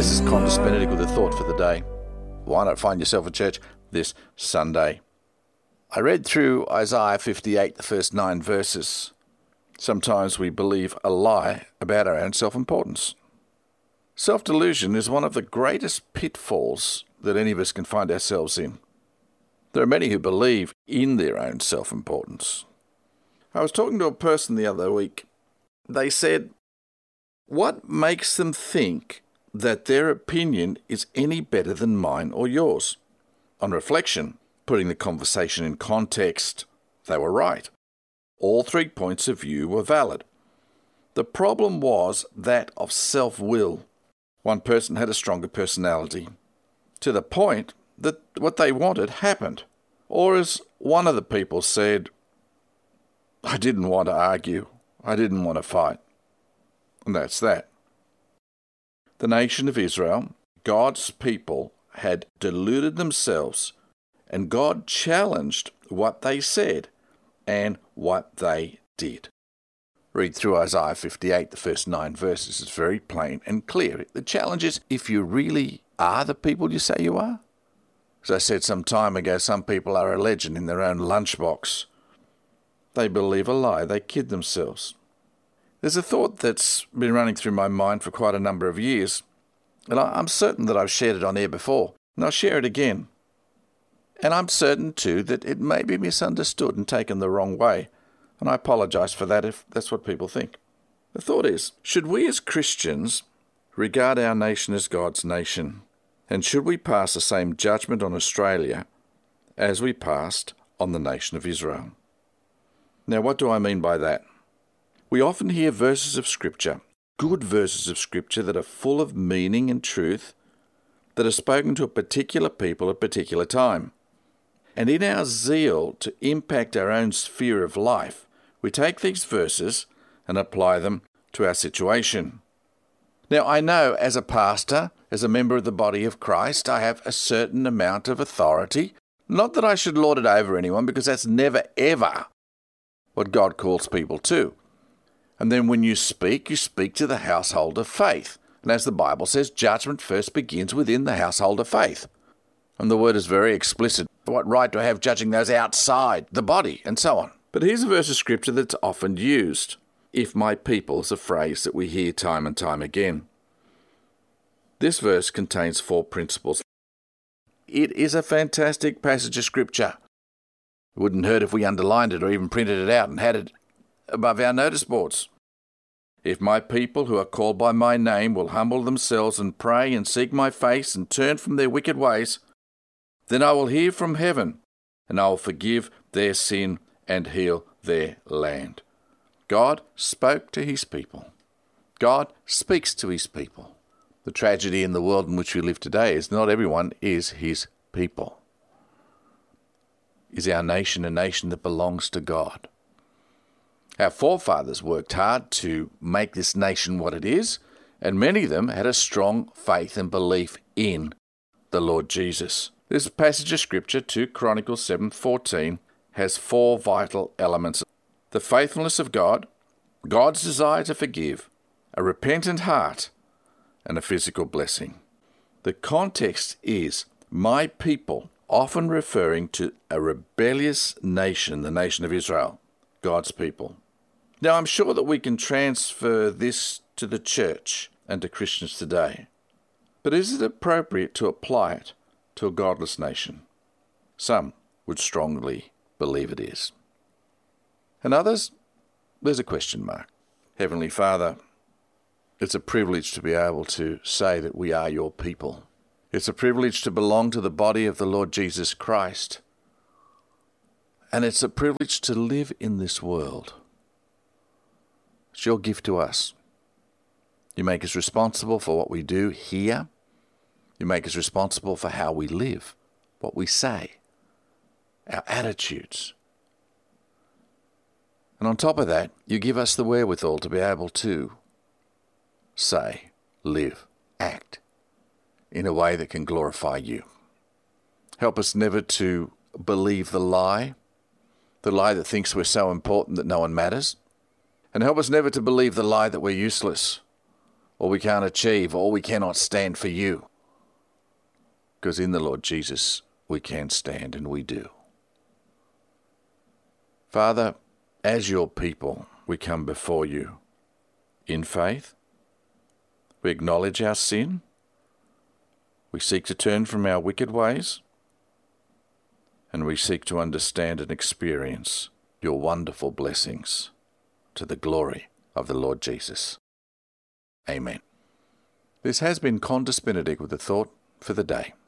This is Qantas Benedict with a thought for the day. Why not find yourself a church this Sunday? I read through Isaiah 58, the first 9 verses. Sometimes we believe a lie about our own self-importance. Self-delusion is one of the greatest pitfalls that any of us can find ourselves in. There are many who believe in their own self-importance. I was talking to a person the other week. They said, what makes them think that their opinion is any better than mine or yours? On reflection, putting the conversation in context, they were right. All 3 points of view were valid. The problem was that of self-will. One person had a stronger personality, to the point that what they wanted happened. Or as one of the people said, I didn't want to argue. I didn't want to fight. And that's that. The nation of Israel, God's people, had deluded themselves, and God challenged what they said and what they did. Read through Isaiah 58, the first 9 verses. It's very plain and clear. The challenge is if you really are the people you say you are. As I said some time ago, some people are a legend in their own lunchbox. They believe a lie. They kid themselves. There's a thought that's been running through my mind for quite a number of years, and I'm certain that I've shared it on air before, and I'll share it again. And I'm certain, too, that it may be misunderstood and taken the wrong way, and I apologise for that if that's what people think. The thought is, should we as Christians regard our nation as God's nation? And should we pass the same judgment on Australia as we passed on the nation of Israel? Now, what do I mean by that? We often hear verses of Scripture, good verses of Scripture that are full of meaning and truth, that are spoken to a particular people at a particular time. And in our zeal to impact our own sphere of life, we take these verses and apply them to our situation. Now, I know as a pastor, as a member of the body of Christ, I have a certain amount of authority. Not that I should lord it over anyone, because that's never, ever what God calls people to. And then when you speak to the household of faith. And as the Bible says, judgment first begins within the household of faith. And the word is very explicit. What right do I have judging those outside the body, and so on? But here's a verse of Scripture that's often used. If my people is a phrase that we hear time and time again. This verse contains 4 principles. It is a fantastic passage of Scripture. It wouldn't hurt if we underlined it or even printed it out and had it above our notice boards. If my people who are called by my name will humble themselves and pray and seek my face and turn from their wicked ways, then I will hear from heaven and I will forgive their sin and heal their land. God spoke to his people. God speaks to his people. The tragedy in the world in which we live today is not everyone is his people. Is our nation a nation that belongs to God? Our forefathers worked hard to make this nation what it is, and many of them had a strong faith and belief in the Lord Jesus. This passage of Scripture, 2 Chronicles 7:14, has 4 vital elements. The faithfulness of God, God's desire to forgive, a repentant heart, and a physical blessing. The context is my people, often referring to a rebellious nation, the nation of Israel, God's people. Now, I'm sure that we can transfer this to the church and to Christians today. But is it appropriate to apply it to a godless nation? Some would strongly believe it is. And others, there's a question mark. Heavenly Father, it's a privilege to be able to say that we are your people. It's a privilege to belong to the body of the Lord Jesus Christ. And it's a privilege to live in this world. It's your gift to us. You make us responsible for what we do here. You make us responsible for how we live, what we say, our attitudes. And on top of that, you give us the wherewithal to be able to say, live, act in a way that can glorify you. Help us never to believe the lie that thinks we're so important that no one matters. And help us never to believe the lie that we're useless or we can't achieve, or we cannot stand for you. Because in the Lord Jesus, we can stand, and we do. Father, as your people, we come before you in faith. We acknowledge our sin. We seek to turn from our wicked ways. And we seek to understand and experience your wonderful blessings to the glory of the Lord Jesus. Amen. This has been Qantas Benedict with a thought for the day.